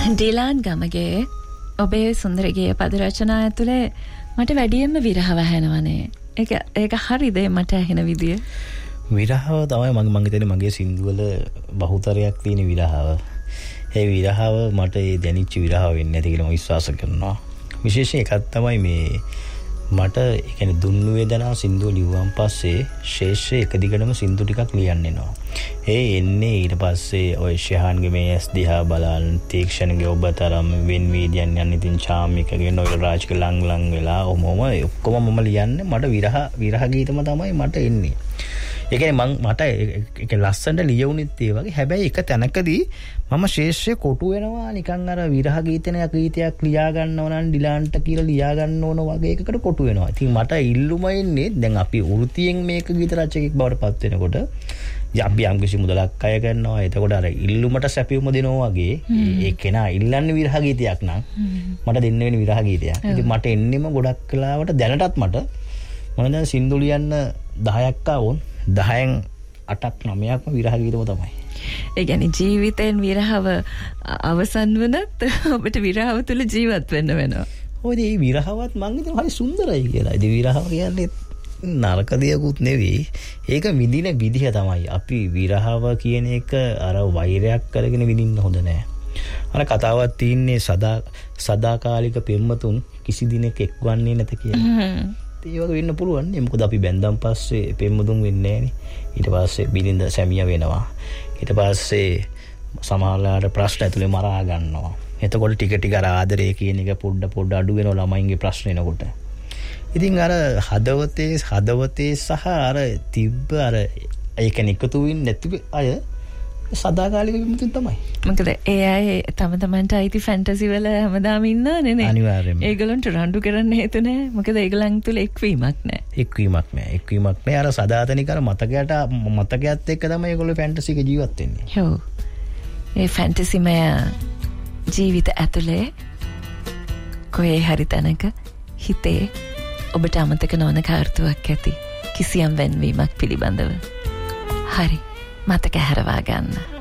ඩිලාන් ගමගේ ඔබේ සුන්දරගේ පද රචනා ඇතුලේ මට වැඩියෙන්ම විරහව ඇහෙනවනේ. ඒක හරිද මට ඇහෙන විදිය? විරහව තමයි මම හිතන්නේ මගේ සින්දුවල බහුතරයක් තියෙන විරහව. ඒ විරහව මට ඒ දැනෙච්ච විරහව වෙන්නේ නැති කියලා මම විශ්වාස කරනවා. විශේෂයෙන් එකක් තමයි මේ මට ඒ කියන්නේ දුන්නු වේදනා සින්දුව ලිව්වන් පස්සේ ශේෂ්ඨ එක දිගටම සින්දු ටිකක් ලියන්න එනවා. ඒ එන්නේ ඊට පස්සේ ඔය ශහාන්ගේ මේ ඇස් දිහා බලන් තීක්ෂණගේ ඔබතරම් වෙන් වීදියන් යන ඉතින් චාමිකගේ නොයල් රාජ්ක ලං වෙලා ඔමම ඔක්කොම මම ලියන්නේ මට විරහ ගීතම තමයි මට එන්නේ. ඒ කියන්නේ මට ඒක ලස්සනට ලියුණෙත් ඒ වගේ. හැබැයි එක තැනකදී මම ශේෂ්ඨ කොටු වෙනවා නිකන් අර විරහ ගීතයක් ලියා ගන්නව නම් ඩිලාන්ට කියලා ලියා ගන්න ඕන වගේ එකකට කොටු වෙනවා. ඉතින් මට ඉල්ලුම එන්නේ දැන් අපි වෘතියෙන් මේක ගීත රචකෙක් බවට පත් වෙනකොට අපි යම් කිසි මුදලක් අය කරනවා. එතකොට අර ඉල්ලුමට සැපයුම දෙනවා වගේ ඒ කෙනා ඉල්ලන්නේ විරහ ගීතයක් නම් මට දෙන්න වෙන විරහ ගීතයක්. ඉතින් මට එන්නෙම ගොඩක් වෙලාවට දැනටත් මම දැන් සින්දු ලියන්න 10ක් ආවොත් 10න් 8ක් 9ක්ම විරහ ගීතම තමයි. ඒ කියන්නේ ජීවිතෙන් විරහව අවසන් වුණත් ඔබට විරහව තුල ජීවත් වෙන්න වෙනවා. ඔය මේ විරහවත් මං හිතනවා හරි සුන්දරයි කියලා. ඉතින් විරහව කියන්නේ නරක දෙයක්ුත් නෙවෙයි. ඒක විඳින විදිහ තමයි. අපි විරහව කියන එක අර වෛරයක් කරගෙන විඳින්න හොඳ නෑ. අර කතාවක් තියෙන්නේ සදාකාලික පෙම්වතුන් කිසි දිනක එක්වන්නේ නැත කියලා. ඒ වගේ වෙන්න පුළුවන් නේ. මොකද අපි බැන්දන් පස්සේ පෙම්වතුන් වෙන්නේ නෑනේ. ඊට පස්සේ බිරිඳ සැමියා වෙනවා. ඊට පස්සේ සමහරවිට ප්‍රශ්න ඇතුලේ මරා ගන්නවා. එතකොට ටික අර ආදරය කියන එක පොඩ අඩු වෙනවා ළමයින්ගේ ප්‍රශ්න එනකොට. ඉතින් අර හදවතේ සහ අර තිබ්බ අර ඒක නිකතු වෙන්නේ නැති අය සදාකාලික විමුක්තිය තමයි. මොකද ඒ අය තම තමන්ට අයිති ෆැන්ටසි වල හැමදාම ඉන්නවනේ නේ. අනිවාර්යයෙන්ම. ඒගොල්ලන්ට රණ්ඩු කරන්න හේතු නැහැ. මොකද ඒගොල්ලන් තුල එක්වීමක් නැහැ. අර සදාතනික අර මතකයට මතකයත් එක්ක තමයි ඒගොල්ලෝ ෆැන්ටසි එක ජීවත් වෙන්නේ. ඔව්. ඒ ෆැන්ටසිමය ජීවිත ඇතුලේ කොහේ හරි තැනක හිතේ ඔබට අමතක නොවන කාර්තුවක් ඇති කිසියම් වෙන්වීමක් පිළිබඳව. හරි. මතක හැරවා ගන්න.